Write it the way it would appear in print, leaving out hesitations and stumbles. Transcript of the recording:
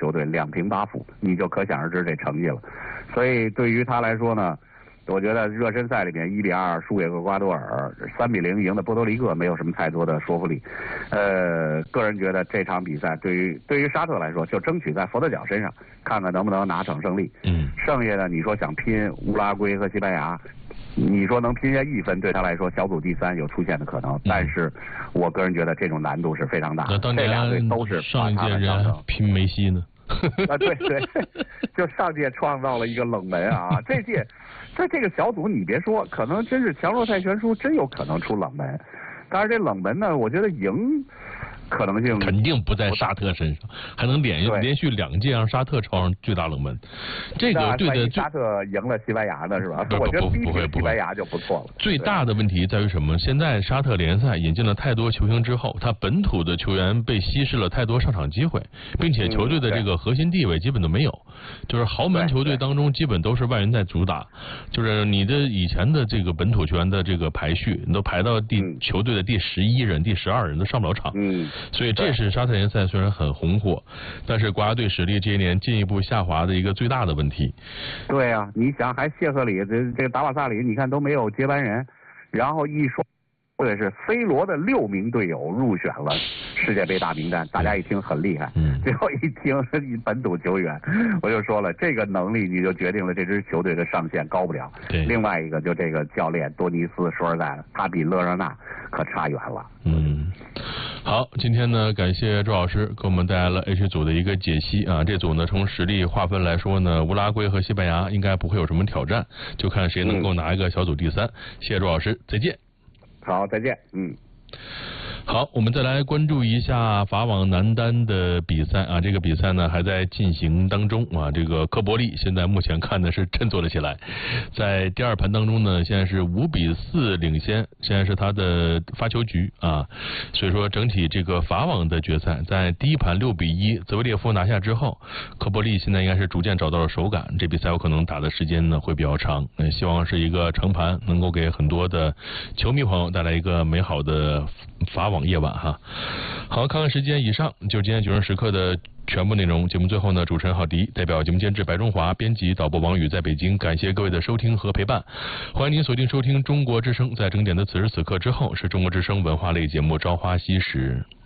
球队2平8负，你就可想而知这成绩了。所以对于他来说呢，我觉得热身赛里面1比2输给厄瓜多尔，3比0赢的波多黎各没有什么太多的说服力。个人觉得这场比赛对于沙特来说，就争取在佛得角身上看看能不能拿场胜利。剩下的你说想拼乌拉圭和西班牙，你说能拼下1分，对他来说小组第3有出现的可能，但是我个人觉得这种难度是非常大的。这两队都是上一届人拼梅西呢。 对，就上届创造了一个冷门啊！这届在这个小组，你别说，可能真是强弱赛悬殊，真有可能出冷门。但是这冷门呢，我觉得赢可能性肯定不在沙特身上，还能连续2届让沙特超上最大冷门。这个对的， 沙特赢了西班牙呢是吧？我觉得逼平西班牙就不错了。 最大的问题在于什么？现在沙特联赛引进了太多球星之后，他本土的球员被稀释了太多上场机会，并且球队的这个核心地位基本都没有，就是豪门球队当中基本都是外援在主打，就是你的以前的这个本土球员的这个排序，你都排到球队的第11人、第12人都上不了场。所以这是沙特联赛虽然很红火，但是国家队实力这些年进一步下滑的一个最大的问题。 对啊，你想还谢赫里这个达瓦萨里，你看都没有接班人，然后一说对是 C 罗的6名队友入选了世界杯大名单，大家一听很厉害，最后一听本土球员，我就说了，这个能力你就决定了这支球队的上限高不了。另外一个就这个教练多尼斯，说实在的，他比勒热纳可差远了。 好，今天呢，感谢周老师给我们带来了 H 组的一个解析啊。这组呢，从实力划分来说呢，乌拉圭和西班牙应该不会有什么挑战，就看谁能够拿一个小组第3。谢谢周老师，再见。 好，再见。 好，我们再来关注一下法网男单的比赛啊。这个比赛呢还在进行当中啊。这个科伯利现在目前看的是振作了起来，在第2盘当中呢，现在是5比4领先，现在是他的发球局啊。所以说整体这个法网的决赛，在第1盘6比1泽维列夫拿下之后，科伯利现在应该是逐渐找到了手感，这比赛有可能打的时间呢会比较长。希望是一个成盘，能够给很多的球迷朋友带来一个美好的法网夜晚哈。好，看看时间，以上就是今天9人时刻的全部内容。节目最后呢，主持人郝迪代表节目监制白中华、编辑导播王宇在北京，感谢各位的收听和陪伴。欢迎您锁定收听中国之声，在整点的此时此刻之后是中国之声文化类节目《朝花夕拾》。